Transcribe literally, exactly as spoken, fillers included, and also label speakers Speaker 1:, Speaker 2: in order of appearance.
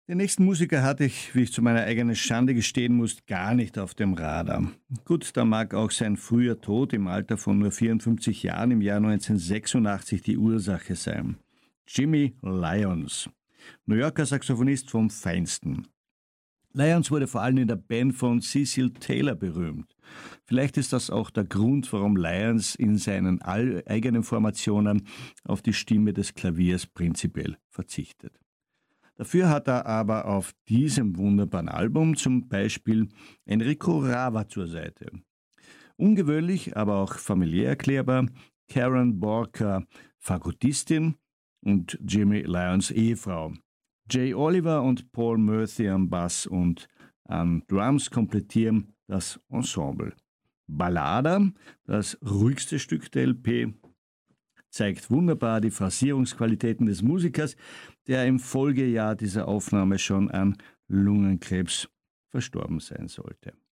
Speaker 1: Den nächsten Musiker hatte ich, wie ich zu meiner eigenen Schande gestehen muss, gar nicht auf dem Radar. Gut, da mag auch sein früher Tod im Alter von nur vierundfünfzig Jahren im Jahr neunzehnhundertsechsundachtzig die Ursache sein. Jimmy Lyons, New Yorker Saxophonist vom Feinsten. Lyons wurde vor allem in der Band von Cecil Taylor berühmt. Vielleicht ist das auch der Grund, warum Lyons in seinen eigenen Formationen auf die Stimme des Klaviers prinzipiell verzichtet. Dafür hat er aber auf diesem wunderbaren Album zum Beispiel Enrico Rava zur Seite. Ungewöhnlich, aber auch familiär erklärbar, Karen Borka, Fagottistin und Jimmy Lyons Ehefrau. Jay Oliver und Paul Murphy am Bass und an Drums komplettieren das Ensemble. Ballada, das ruhigste Stück der L P, zeigt wunderbar die Phrasierungsqualitäten des Musikers, der im Folgejahr dieser Aufnahme schon an Lungenkrebs verstorben sein sollte.